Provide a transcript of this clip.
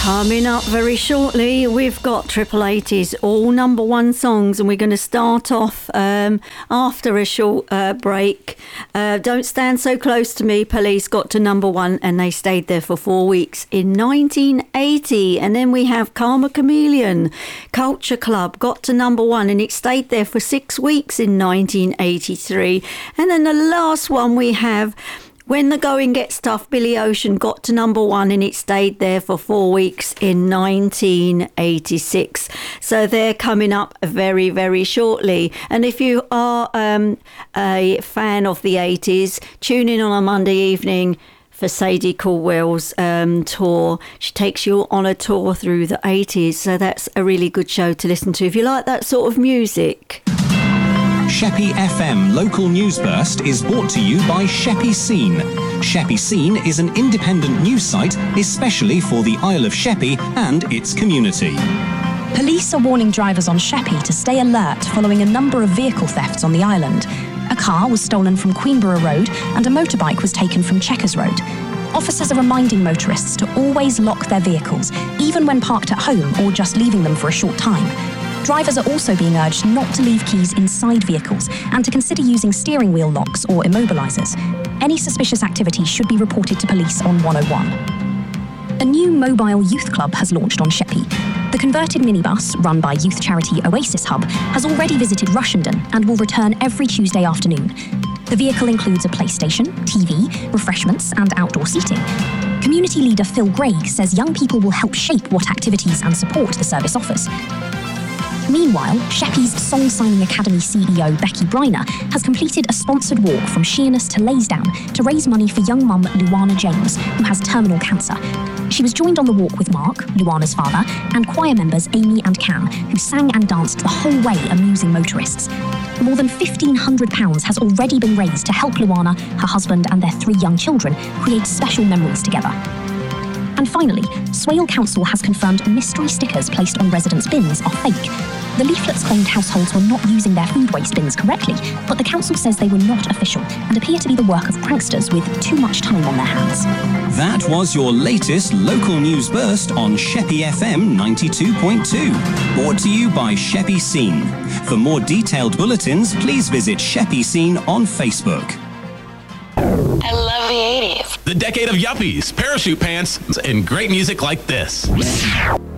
Coming up very shortly, we've got Triple 80s, all number one songs, and we're going to start off after a short break. Don't Stand So Close to Me, Police got to number one, and they stayed there for 4 weeks in 1980. And then we have Karma Chameleon, Culture Club, got to number one, and it stayed there for 6 weeks in 1983. And then the last one we have, When the Going Gets Tough, Billy Ocean, got to number one, and it stayed there for 4 weeks in 1986. So they're coming up very, very shortly. And if you are a fan of the 80s, tune in on a Monday evening for Sadie Caldwell's tour. She takes you on a tour through the 80s. So that's a really good show to listen to if you like that sort of music. Sheppey FM Local News Burst is brought to you by Sheppey Scene. Sheppey Scene is an independent news site especially for the Isle of Sheppey and its community. Police are warning drivers on Sheppey to stay alert following a number of vehicle thefts on the island. A car was stolen from Queenborough Road and a motorbike was taken from Chequers Road. Officers are reminding motorists to always lock their vehicles, even when parked at home or just leaving them for a short time. Drivers are also being urged not to leave keys inside vehicles and to consider using steering wheel locks or immobilisers. Any suspicious activity should be reported to police on 101. A new mobile youth club has launched on Sheppey. The converted minibus, run by youth charity Oasis Hub, has already visited Rushenden and will return every Tuesday afternoon. The vehicle includes a PlayStation, TV, refreshments and outdoor seating. Community leader Phil Greig says young people will help shape what activities and support the service offers. Meanwhile, Sheppey's Song Signing Academy CEO Becky Briner has completed a sponsored walk from Sheerness to Laysdown to raise money for young mum Luana James, who has terminal cancer. She was joined on the walk with Mark, Luana's father, and choir members Amy and Cam, who sang and danced the whole way, amusing motorists. More than £1,500 has already been raised to help Luana, her husband and their 3 young children create special memories together. And finally, Swale Council has confirmed mystery stickers placed on residents' bins are fake. The leaflets claimed households were not using their food waste bins correctly, but the council says they were not official and appear to be the work of pranksters with too much time on their hands. That was your latest local news burst on Sheppey FM 92.2. Brought to you by Sheppey Scene. For more detailed bulletins, please visit Sheppey Scene on Facebook. I love the 80s. The decade of yuppies, parachute pants, and great music like this.